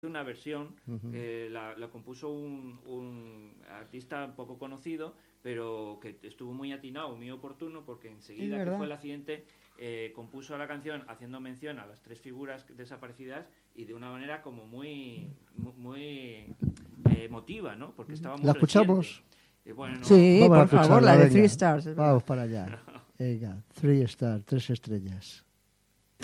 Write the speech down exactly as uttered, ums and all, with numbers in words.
una versión Uh-huh. que la, la compuso un, un artista poco conocido, pero que estuvo muy atinado, muy oportuno, porque enseguida que fue el accidente eh, compuso la canción haciendo mención a las tres figuras desaparecidas y de una manera como muy muy, muy eh, emotiva, ¿no? Porque estaba muy ¿La escuchamos? reciente. Eh, bueno, no, Sí, Vamos a por favor, escucharla, la de venga. Three Stars. es verdad. Vamos para allá. Venga, Three Stars, tres estrellas.